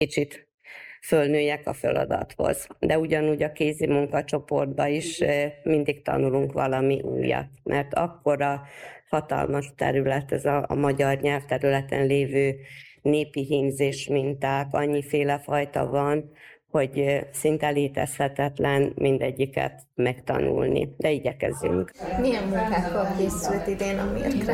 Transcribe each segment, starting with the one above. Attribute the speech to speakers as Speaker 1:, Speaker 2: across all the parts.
Speaker 1: kicsit fölnőjek a feladathoz. De ugyanúgy a kézi munkacsoportban is mindig tanulunk valami újat, mert akkora hatalmas terület ez a magyar nyelvterületen lévő népi hímzés minták, annyiféle fajta van, hogy szinte létezhetetlen mindegyiket megtanulni, de igyekezünk.
Speaker 2: Milyen munkákkal készült idén a Mirkre?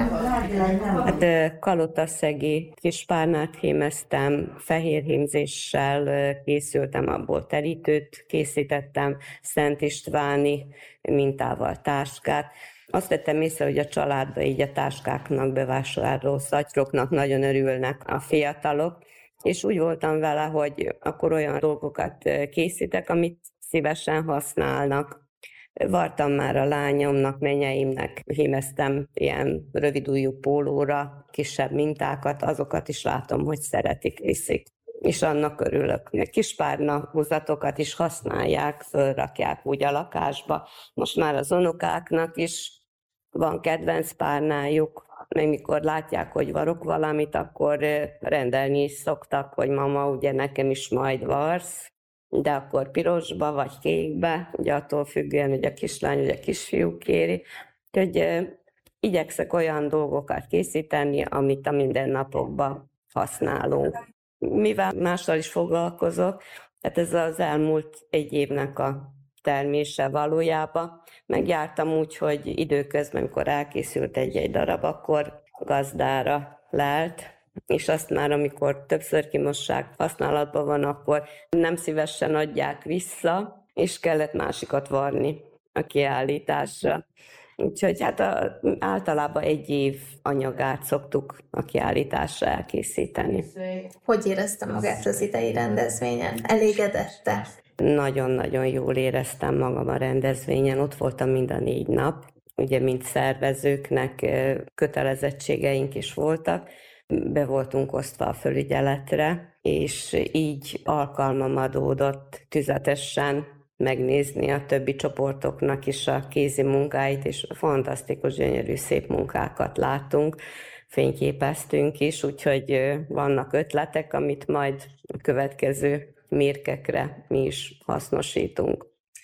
Speaker 1: Hát kalotaszegi kispárnát hímeztem, fehér hímzéssel készültem, abból terítőt készítettem, Szent Istváni mintával táskát. Azt vettem észre, hogy a családban így a táskáknak, bevásárló szatyroknak nagyon örülnek a fiatalok, és úgy voltam vele, hogy akkor olyan dolgokat készítek, amit szívesen használnak. Vartam már a lányomnak, menyeimnek, hímeztem ilyen rövidujjú pólóra kisebb mintákat, azokat is látom, hogy szeretik, viszik. És annak örülök. Kispárna húzatokat is használják, fölrakják úgy a lakásba. Most már az unokáknak is van kedvenc párnájuk, meg mikor látják, hogy varok valamit, akkor rendelni is szoktak, hogy mama, ugye nekem is majd varsz, de akkor pirosba vagy kékbe, ugye attól függően, hogy a kislány vagy a kisfiú kéri. Úgyhogy igyekszek olyan dolgokat készíteni, amit a mindennapokban használunk. Mivel mással is foglalkozok, tehát ez az elmúlt egy évnek a termése valójában. Megjártam úgy, hogy időközben, amikor elkészült egy darab, akkor gazdára lelt, és azt már, amikor többször kimossák, használatban van, akkor nem szívesen adják vissza, és kellett másikat varni a kiállításra. Úgyhogy hát általában egy év anyagát szoktuk a kiállításra elkészíteni.
Speaker 2: Hogy érezte magát az idei rendezvényen? Elégedette?
Speaker 1: Nagyon-nagyon jól éreztem magam a rendezvényen, ott voltam mind a 4 nap, ugye mint szervezőknek kötelezettségeink is voltak, be voltunk osztva a felügyeletre, és így alkalmam adódott tüzetesen megnézni a többi csoportoknak is a kézi munkáit, és fantasztikus, gyönyörű, szép munkákat láttunk, fényképeztünk is, úgyhogy vannak ötletek, amit majd a következő mirkekre mi is hasznosítunk.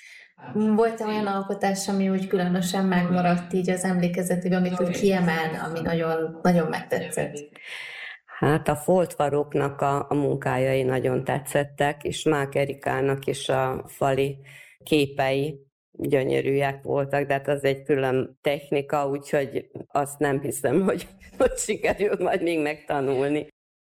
Speaker 2: Volt olyan alkotás, ami úgy különösen megmaradt így az emlékezetében, amit úgy kiemel, ami nagyon, nagyon megtetszett?
Speaker 1: Hát a foltvaroknak a munkájai nagyon tetszettek, és Mák Erikának is a fali képei gyönyörűek voltak, de hát az egy külön technika, úgyhogy azt nem hiszem, hogy sikerül majd még megtanulni.